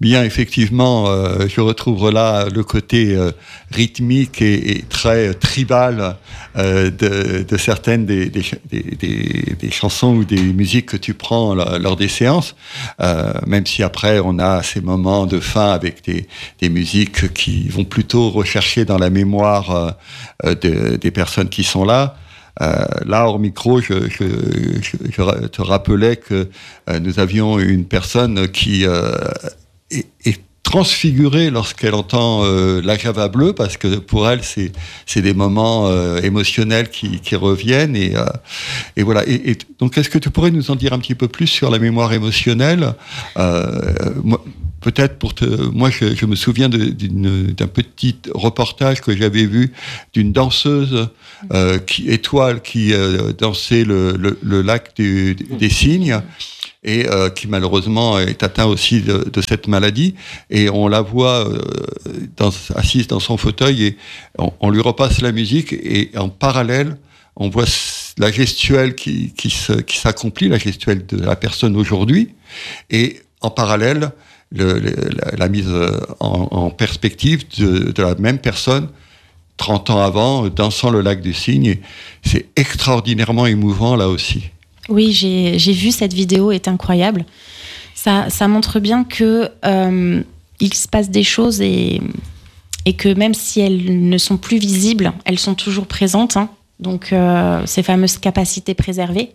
Bien, effectivement, je retrouve là le côté rythmique et très tribal de certaines des chansons ou des musiques que tu prends lors des séances, même si après on a ces moments de fin avec des musiques qui vont plutôt rechercher dans la mémoire des personnes qui sont là. Là, hors micro, je te rappelais que nous avions une personne qui est transfigurée lorsqu'elle entend la Java bleue, parce que pour elle, c'est des moments émotionnels qui reviennent. Et voilà. Et donc, est-ce que tu pourrais nous en dire un petit peu plus sur la mémoire émotionnelle ? Peut-être moi, je me souviens d'un petit reportage que j'avais vu d'une danseuse étoile qui dansait le lac des cygnes et qui malheureusement est atteinte aussi de cette maladie. Et on la voit assise dans son fauteuil et on lui repasse la musique et en parallèle, on voit la gestuelle qui s'accomplit, la gestuelle de la personne aujourd'hui, et en parallèle, la mise en perspective de la même personne 30 ans avant, dansant le lac des cygnes. C'est extraordinairement émouvant là aussi. Oui, j'ai vu cette vidéo, est incroyable. Ça montre bien que il se passe des choses et que même si elles ne sont plus visibles, elles sont toujours présentes. Hein. Donc, ces fameuses capacités préservées.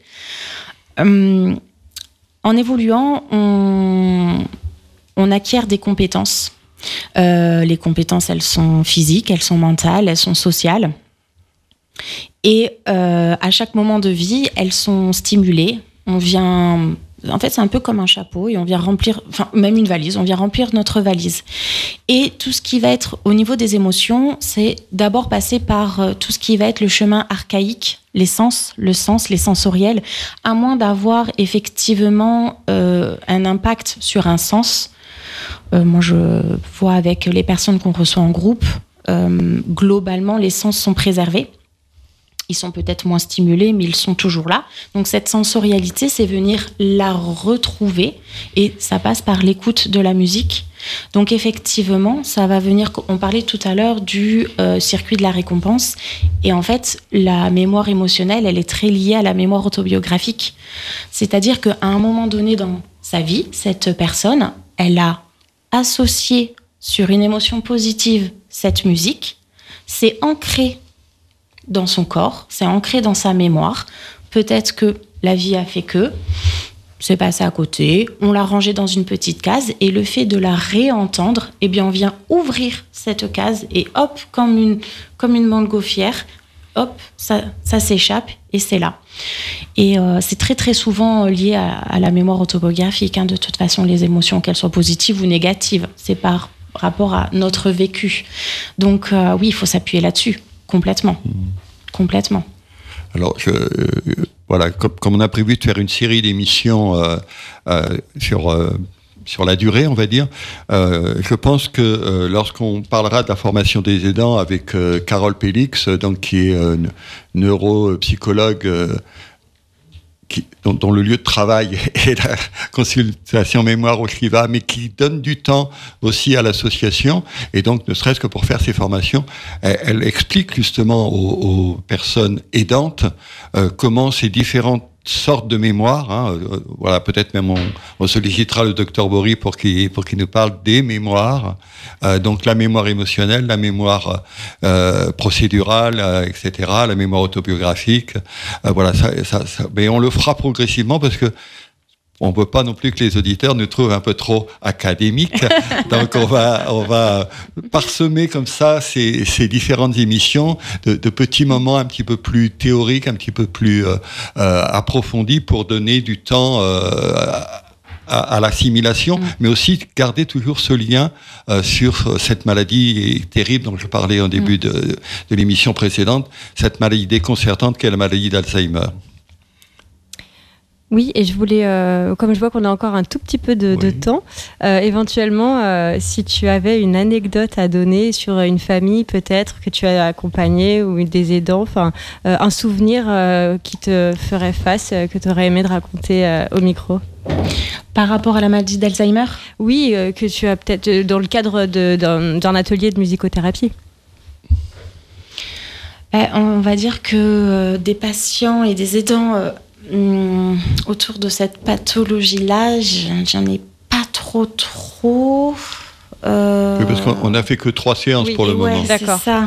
En évoluant, on acquiert des compétences. Les compétences, elles sont physiques, elles sont mentales, elles sont sociales. Et à chaque moment de vie, elles sont stimulées. En fait, c'est un peu comme un chapeau et on vient remplir, même une valise, on vient remplir notre valise. Et tout ce qui va être au niveau des émotions, c'est d'abord passer par tout ce qui va être le chemin archaïque, les sens, les sensoriels, à moins d'avoir effectivement un impact sur un sens. Moi, je vois avec les personnes qu'on reçoit en groupe, globalement, les sens sont préservés. Ils sont peut-être moins stimulés, mais ils sont toujours là. Donc, cette sensorialité, c'est venir la retrouver. Et ça passe par l'écoute de la musique. Donc, effectivement, ça va venir... On parlait tout à l'heure du circuit de la récompense. Et en fait, la mémoire émotionnelle, elle est très liée à la mémoire autobiographique. C'est-à-dire qu'à un moment donné dans sa vie, cette personne, elle a associé sur une émotion positive cette musique. C'est ancré dans son corps, c'est ancré dans sa mémoire. Peut-être que la vie a fait que c'est passé à côté, on l'a rangé dans une petite case et le fait de la réentendre, eh bien on vient ouvrir cette case et hop, comme une montgolfière, hop, ça s'échappe et c'est là. Et c'est très très souvent lié à la mémoire autobiographique, hein, de toute façon, les émotions, qu'elles soient positives ou négatives, c'est par rapport à notre vécu. Donc oui, il faut s'appuyer là-dessus. Complètement. Alors, voilà, comme on a prévu de faire une série d'émissions sur la durée, on va dire, je pense que lorsqu'on parlera de la formation des aidants avec Carole Pélix, donc qui est neuropsychologue, dont le lieu de travail est la consultation mémoire au Shiva, mais qui donne du temps aussi à l'association, et donc ne serait-ce que pour faire ces formations, elle explique justement aux personnes aidantes comment ces différentes sortes de mémoires, hein, voilà, peut-être même on sollicitera le docteur Bory pour qu'il nous parle des mémoires, donc la mémoire émotionnelle, la mémoire procédurale, etc., la mémoire autobiographique, voilà, ça, mais on le fera progressivement parce que on ne veut pas non plus que les auditeurs nous trouvent un peu trop académiques. Donc, on va parsemer comme ça ces différentes émissions de petits moments un petit peu plus théoriques, un petit peu plus approfondis pour donner du temps à l'assimilation, mais aussi garder toujours ce lien sur cette maladie terrible dont je parlais au début de l'émission précédente, cette maladie déconcertante qu'est la maladie d'Alzheimer. Oui, et je voulais, comme je vois qu'on a encore un tout petit peu de temps, éventuellement, si tu avais une anecdote à donner sur une famille peut-être que tu as accompagnée ou des aidants, enfin un souvenir qui te ferait face, que tu aurais aimé de raconter au micro. Par rapport à la maladie d'Alzheimer ? Oui, que tu as peut-être dans le cadre d'un atelier de musicothérapie. On va dire que des patients et des aidants autour de cette pathologie-là, j'en ai pas trop. Oui, parce qu'on n'a fait que 3 séances pour le moment. D'accord. C'est ça.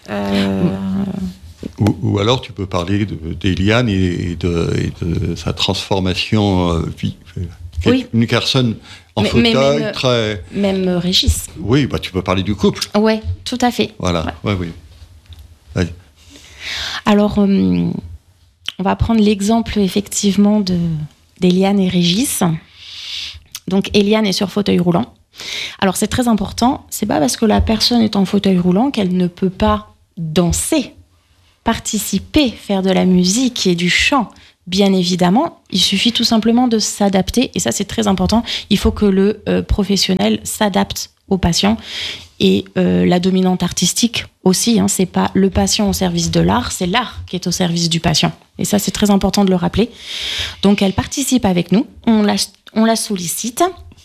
Ou alors tu peux parler d'Eliane et de sa transformation vie. Oui. Une personne en fauteuil même, très... Même Régis. Oui, bah, tu peux parler du couple. Oui, tout à fait. Voilà, oui. Vas-y. Alors, on va prendre l'exemple effectivement d'Eliane et Régis. Donc, Eliane est sur fauteuil roulant. Alors, c'est très important. C'est pas parce que la personne est en fauteuil roulant qu'elle ne peut pas danser, participer, faire de la musique et du chant. Bien évidemment, il suffit tout simplement de s'adapter. Et ça, c'est très important. Il faut que le professionnel s'adapte au patient. Et la dominante artistique aussi, c'est pas le patient au service de l'art, c'est l'art qui est au service du patient. Et ça, c'est très important de le rappeler. Donc, elle participe avec nous, on la sollicite.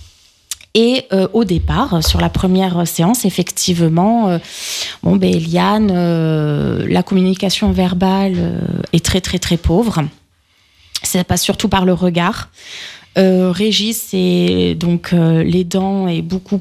Et au départ, sur la première séance, effectivement, Eliane, la communication verbale est très, très, très pauvre. Ça passe surtout par le regard. Régis, c'est donc l'aidant est beaucoup...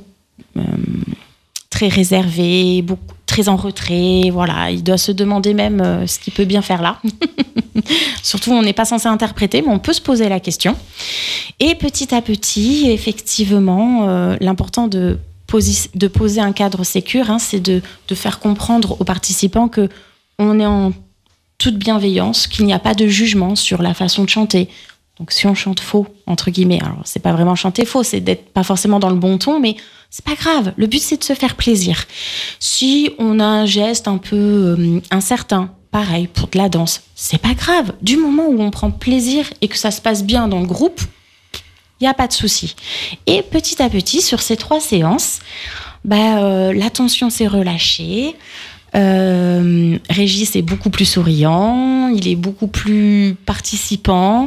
très réservé, très en retrait, voilà, il doit se demander même ce qu'il peut bien faire là. Surtout, on n'est pas censé interpréter, mais on peut se poser la question. Et petit à petit, effectivement, l'important de poser un cadre sécure, c'est de faire comprendre aux participants qu'on est en toute bienveillance, qu'il n'y a pas de jugement sur la façon de chanter. Donc, si on chante faux, entre guillemets, alors c'est pas vraiment chanter faux, c'est d'être pas forcément dans le bon ton, mais c'est pas grave. Le but, c'est de se faire plaisir. Si on a un geste un peu incertain, pareil, pour de la danse, c'est pas grave. Du moment où on prend plaisir et que ça se passe bien dans le groupe, il n'y a pas de souci. Et petit à petit, sur ces 3 séances, la tension s'est relâchée. Régis est beaucoup plus souriant, il est beaucoup plus participant,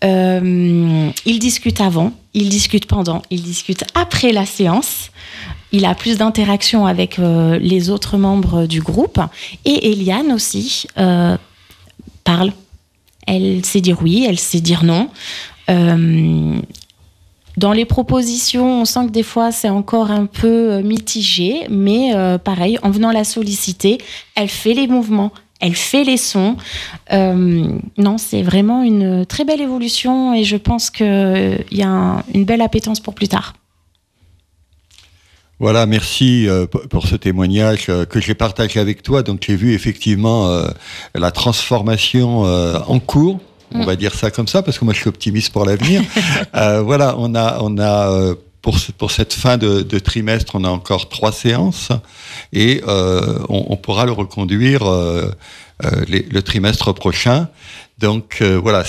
il discute avant, il discute pendant, il discute après la séance, il a plus d'interaction avec les autres membres du groupe, et Eliane aussi parle, elle sait dire oui, elle sait dire non. Dans les propositions, on sent que des fois, c'est encore un peu mitigé, mais pareil, en venant la solliciter, elle fait les mouvements, elle fait les sons. Non, c'est vraiment une très belle évolution et je pense qu'il y a une belle appétence pour plus tard. Voilà, merci pour ce témoignage que j'ai partagé avec toi. Donc, j'ai vu effectivement la transformation en cours. On va dire ça comme ça, parce que moi je suis optimiste pour l'avenir. Voilà, on a pour cette fin de trimestre, on a encore 3 séances et on pourra le reconduire le trimestre prochain. Donc voilà,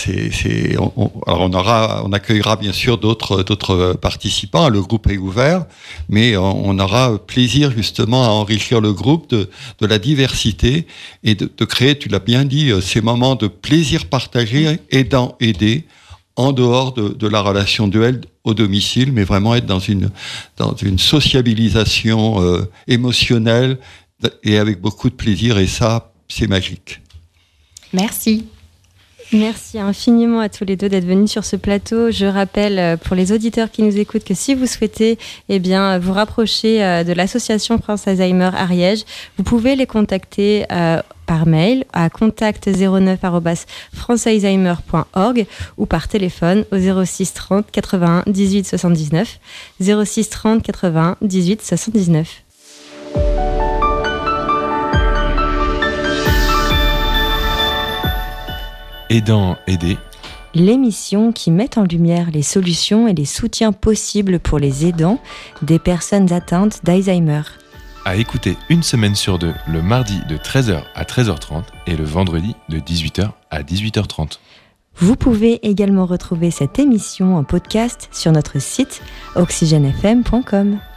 on accueillera bien sûr d'autres participants. Le groupe est ouvert, mais on aura plaisir justement à enrichir le groupe de la diversité et de créer, tu l'as bien dit, ces moments de plaisir partagé, aidant-aidé, en dehors de la relation duel au domicile, mais vraiment être dans une sociabilisation émotionnelle et avec beaucoup de plaisir, et ça, c'est magique. Merci. Merci infiniment à tous les deux d'être venus sur ce plateau. Je rappelle pour les auditeurs qui nous écoutent que si vous souhaitez vous rapprocher de l'association France Alzheimer Ariège, vous pouvez les contacter par mail à contact09@francealzheimer.org ou par téléphone au 06 30 81 18 79 06 30 81 18 79. Aidant, aider. L'émission qui met en lumière les solutions et les soutiens possibles pour les aidants des personnes atteintes d'Alzheimer. À écouter une semaine sur 2, le mardi de 13h à 13h30 et le vendredi de 18h à 18h30. Vous pouvez également retrouver cette émission en podcast sur notre site oxygenefm.com.